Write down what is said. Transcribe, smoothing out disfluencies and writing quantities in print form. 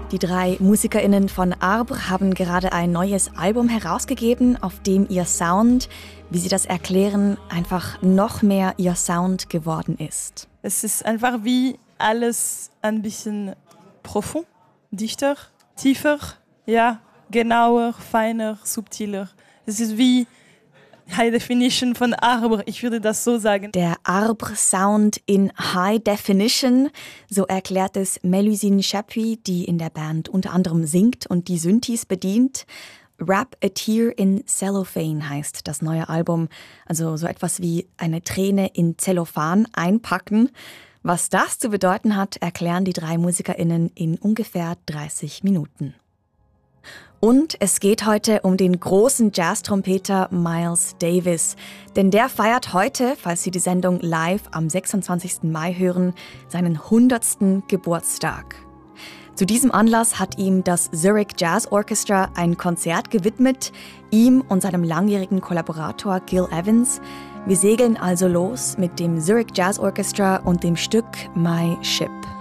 Die 3 MusikerInnen von Arbre haben gerade ein neues Album herausgegeben, auf dem ihr Sound, wie sie das erklären, einfach noch mehr ihr Sound geworden ist. Es ist einfach wie alles ein bisschen profund, dichter, tiefer, ja, genauer, feiner, subtiler. Es ist wie High Definition von Arbre, ich würde das so sagen. Der Arbre-Sound in High Definition, so erklärt es Melusine Chapuis, die in der Band unter anderem singt und die Synthes bedient. Wrap a Tear in Cellophane heißt das neue Album, also so etwas wie eine Träne in Zellophan einpacken. Was das zu bedeuten hat, erklären die 3 MusikerInnen in ungefähr 30 Minuten. Und es geht heute um den großen Jazz-Trompeter Miles Davis. Denn der feiert heute, falls Sie die Sendung live am 26. Mai hören, seinen 100. Geburtstag. Zu diesem Anlass hat ihm das Zurich Jazz Orchestra ein Konzert gewidmet, ihm und seinem langjährigen Kollaborator Gil Evans. Wir segeln also los mit dem Zurich Jazz Orchestra und dem Stück My Ship.